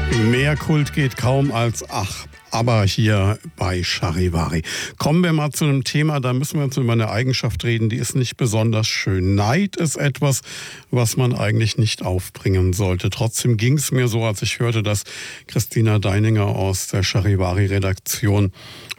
Mehr Kult geht kaum als aber hier bei Charivari. Kommen wir mal zu einem Thema, da müssen wir uns über eine Eigenschaft reden, die ist nicht besonders schön. Neid ist etwas, was man eigentlich nicht aufbringen sollte. Trotzdem ging es mir so, als ich hörte, dass Christina Deininger aus der Charivari-Redaktion